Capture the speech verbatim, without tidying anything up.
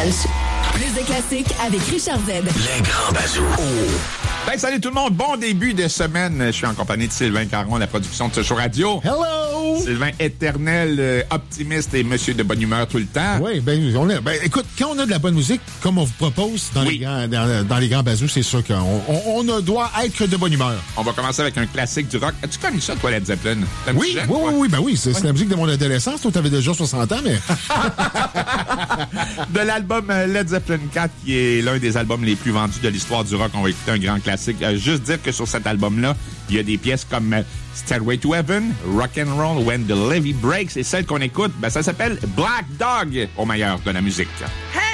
Punch. Plus de classiques avec Richard Z. Les grands bazous. Oh. Ben, salut tout le monde. Bon début de semaine. Je suis en compagnie de Sylvain Caron, la production de ce show radio. Hello! Sylvain éternel, euh, optimiste et monsieur de bonne humeur tout le temps. Oui, ben, on est, ben, écoute, quand on a de la bonne musique, comme on vous propose dans, oui. les, grands, dans, dans les grands bazous, c'est sûr qu'on on, on doit être de bonne humeur. On va commencer avec un classique du rock. As-tu connu ça, toi, Led Zeppelin? Oui, jeune, oui, oui, oui, ben oui, c'est, ouais. c'est la musique de mon adolescence. Toi, t'avais déjà soixante ans, mais... De l'album Led Zeppelin quatre, qui est l'un des albums les plus vendus de l'histoire du rock. On va écouter un grand classique. Euh, juste dire que sur cet album-là, il y a des pièces comme euh, Stairway to Heaven, Rock and Roll, When the Levee Breaks, et celle qu'on écoute, ben, ça s'appelle Black Dog, au meilleur de la musique. Hey!